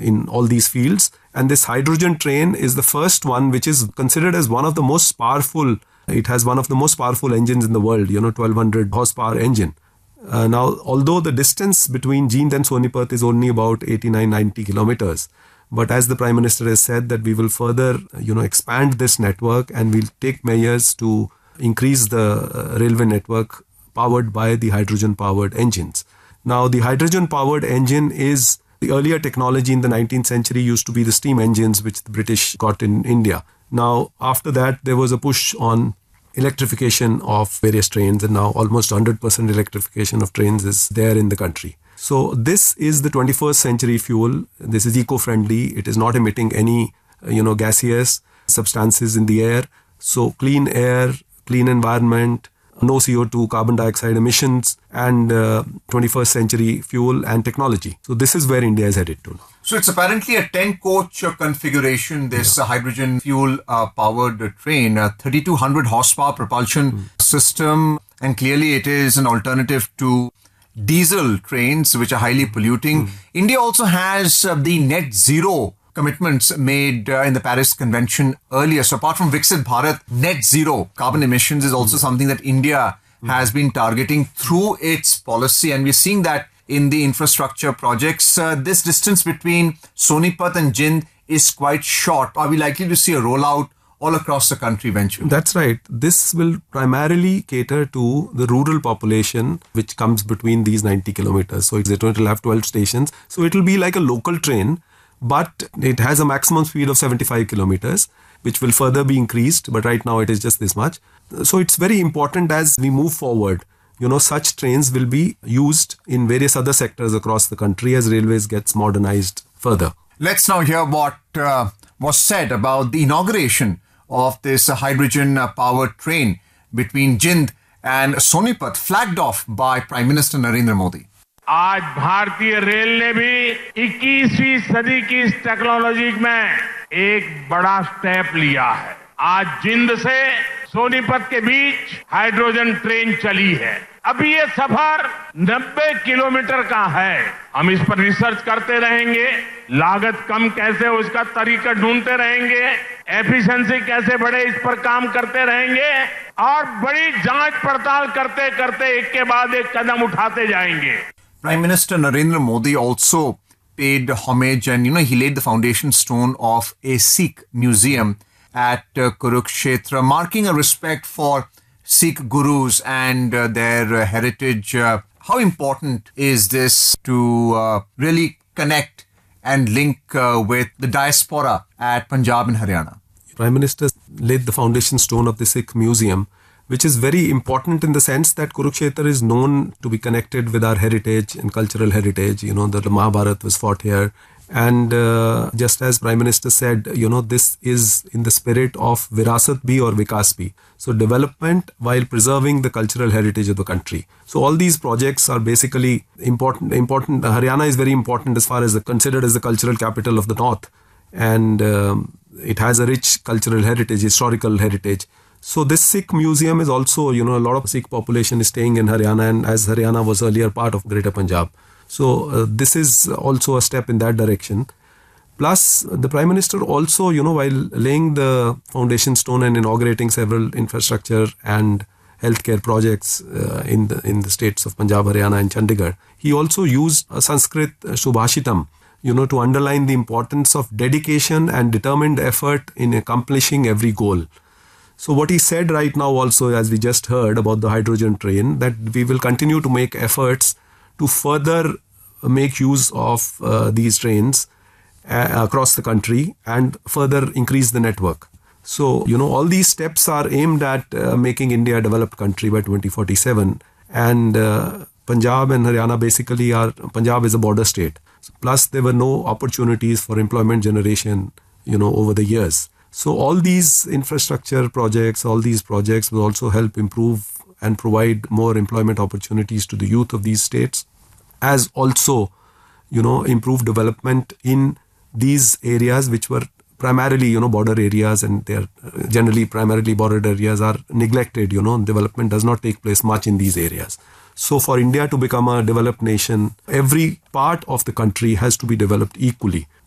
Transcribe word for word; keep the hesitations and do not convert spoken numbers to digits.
in all these fields. And this hydrogen train is the first one which is considered as one of the most powerful. It has one of the most powerful engines in the world, you know, twelve hundred horsepower engine. Uh, now, although the distance between Jind and Sonipat is only about eighty-nine, ninety kilometers, but as the Prime Minister has said that we will further, you know, expand this network and we'll take measures to increase the uh, railway network powered by the hydrogen-powered engines. Now, the hydrogen-powered engine is the earlier technology in the nineteenth century used to be the steam engines which the British got in India. Now, after that, there was a push on electrification of various trains, and now almost one hundred percent electrification of trains is there in the country. So this is the twenty-first century fuel. This is eco-friendly. It is not emitting any, you know, gaseous substances in the air. So clean air, clean environment, no C O two, carbon dioxide emissions, and uh, twenty-first century fuel and technology. So this is where India is headed to now. So it's apparently a ten-coach configuration, this yeah. uh, hydrogen fuel-powered uh, train, a thirty-two hundred horsepower propulsion mm. system, and clearly it is an alternative to diesel trains, which are highly polluting. Mm. India also has uh, the net zero commitments made uh, in the Paris Convention earlier. So apart from Viksit Bharat, net zero carbon emissions is also mm. something that India mm. has been targeting through its policy. And we're seeing that in the infrastructure projects. Uh, this distance between Sonipat and Jind is quite short. Are we likely to see a rollout all across the country eventually? That's right. This will primarily cater to the rural population which comes between these ninety kilometers. So it will have twelve stations. So it will be like a local train, but it has a maximum speed of seventy-five kilometers, which will further be increased. But right now it is just this much. So it's very important as we move forward. You know, such trains will be used in various other sectors across the country as railways gets modernized further. Let's now hear what uh, was said about the inauguration of this uh, hydrogen-powered train between Jind and Sonipat, flagged off by Prime Minister Narendra Modi. आज भारतीय rail ने भी इक्कीसवीं सदी की इस technology में एक बड़ा स्टेप लिया है. आज जिंद से सोनीपत के बीच हाइड्रोजन ट्रेन चली है. अभी ये सफर नब्बे किलोमीटर का है. हम इस पर रिसर्च करते रहेंगे, लागत कम कैसे हो इसका तरीका ढूंढते रहेंगे, एफिशिएंसी कैसे बढ़े इस पर काम करते रहेंगे और बड़ी जांच पड़ताल करते करते एक के बाद एक कदम उठाते जाएंगे. Prime Minister Narendra Modi also paid homage and, you know, he laid the foundation stone of a Sikh museum at uh, Kurukshetra, marking a respect for Sikh gurus and uh, their uh, heritage. Uh, how important is this to uh, really connect and link uh, with the diaspora at Punjab and Haryana? Prime Minister laid the foundation stone of the Sikh museum, which is very important in the sense that Kurukshetra is known to be connected with our heritage and cultural heritage. You know, the Mahabharata was fought here. And uh, just as Prime Minister said, you know, this is in the spirit of Virasat Bhi or Vikas Bhi. So development while preserving the cultural heritage of the country. So all these projects are basically important. Important. Haryana is very important as far as the, considered as the cultural capital of the north. And um, it has a rich cultural heritage, historical heritage. So this Sikh museum is also, you know, a lot of Sikh population is staying in Haryana, and as Haryana was earlier part of Greater Punjab. So uh, this is also a step in that direction. Plus, the Prime Minister also, you know, while laying the foundation stone and inaugurating several infrastructure and healthcare projects uh, in the in the states of Punjab, Haryana and Chandigarh, he also used a Sanskrit Shubhashitam, you know, to underline the importance of dedication and determined effort in accomplishing every goal. So what he said right now also, as we just heard about the hydrogen train, that we will continue to make efforts to further make use of uh, these trains uh, across the country and further increase the network. So, you know, all these steps are aimed at uh, making India a developed country by twenty forty-seven. And uh, Punjab and Haryana basically are, Punjab is a border state. Plus, there were no opportunities for employment generation, you know, over the years. So all these infrastructure projects, all these projects will also help improve and provide more employment opportunities to the youth of these states, as also, you know, improve development in these areas which were primarily, you know, border areas, and they're generally primarily border areas are neglected, you know, development does not take place much in these areas. So for India to become a developed nation, every part of the country has to be developed equally.